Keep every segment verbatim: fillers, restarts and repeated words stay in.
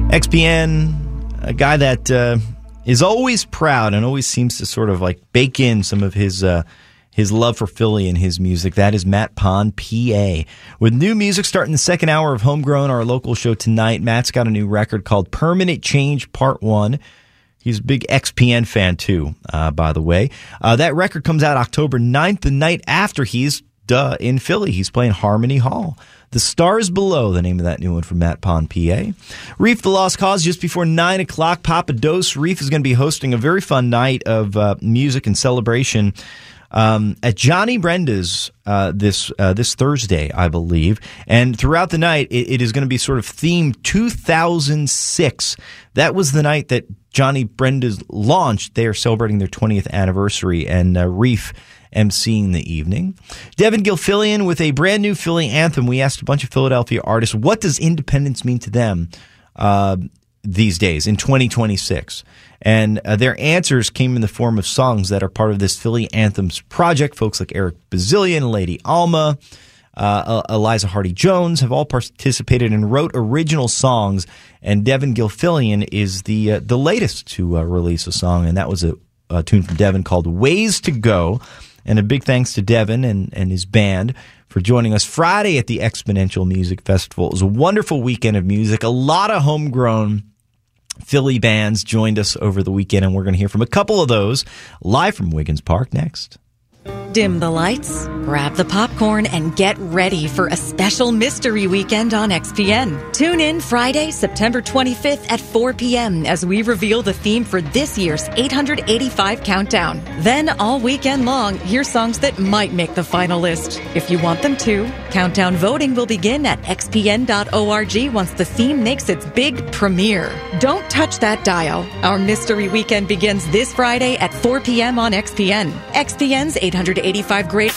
X P N, a guy that uh, is always proud and always seems to sort of like bake in some of his uh, his love for Philly in his music. That is Matt Pond, P A. With new music starting the second hour of Homegrown, our local show tonight, Matt's got a new record called Permanent Change Part one. He's a big X P N fan, too, uh, by the way. Uh, that record comes out October ninth, the night after he's duh, in Philly. He's playing Harmony Hall. The Stars Below, the name of that new one from Matt Pond, P A. Reef the Lost Cause, just before nine o'clock. Papa Dose. Reef is going to be hosting a very fun night of uh, music and celebration um, at Johnny Brenda's uh, this uh, this Thursday, I believe. And throughout the night, it, it is going to be sort of themed two thousand six. That was the night that Johnny Brenda's launched. They are celebrating their twentieth anniversary, and uh, Reef emceeing the evening. Devin Gilfillian with a brand new Philly anthem. We asked a bunch of Philadelphia artists, what does independence mean to them uh, these days in twenty twenty-six? And uh, their answers came in the form of songs that are part of this Philly Anthems project. Folks like Eric Bazillion, Lady Alma, uh, Eliza Hardy-Jones have all participated and wrote original songs. And Devin Gilfillian is the uh, the latest to uh, release a song, and that was a, a tune from Devin called Ways to Go. And a big thanks to Devin and, and his band for joining us Friday at the Exponential Music Festival. It was a wonderful weekend of music. A lot of homegrown Philly bands joined us over the weekend, and we're going to hear from a couple of those live from Wiggins Park next. Dim the lights, grab the popcorn, and get ready for a special mystery weekend on X P N. Tune in Friday, September twenty-fifth at four p.m. as we reveal the theme for this year's eight hundred eighty-five Countdown. Then all weekend long, hear songs that might make the final list. If you want them to, Countdown voting will begin at x p n dot org once the theme makes its big premiere. Don't touch that dial. Our mystery weekend begins this Friday at four p.m. on X P N. X P N's eight hundred eighty-five Great.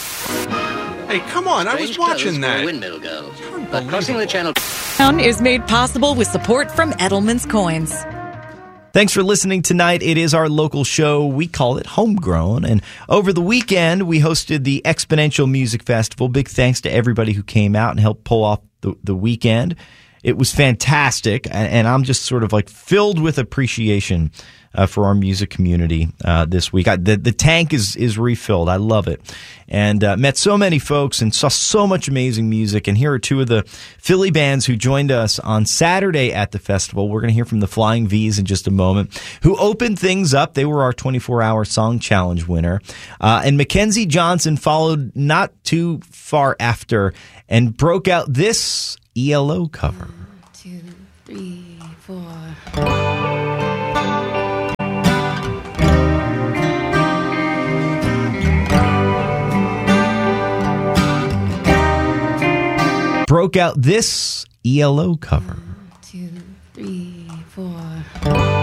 Hey, come on, I was watching that. Windmill go. But crossing the channel is made possible with support from Edelman's Coins. Thanks for listening tonight. It is our local show. We call it Homegrown. And over the weekend, we hosted the Exponential Music Festival. Big thanks to everybody who came out and helped pull off the, the weekend. It was fantastic, and, and I'm just sort of like filled with appreciation uh, for our music community uh, this week. I, the, the tank is is refilled. I love it. And uh, met so many folks and saw so much amazing music. And here are two of the Philly bands who joined us on Saturday at the festival. We're going to hear from the Flying V's in just a moment, who opened things up. They were our twenty-four hour Song Challenge winner. Uh, and Mackenzie Johnson followed not too far after and broke out this E L O cover. One, two, three, four. Broke out this E L O cover. One, two, three, four.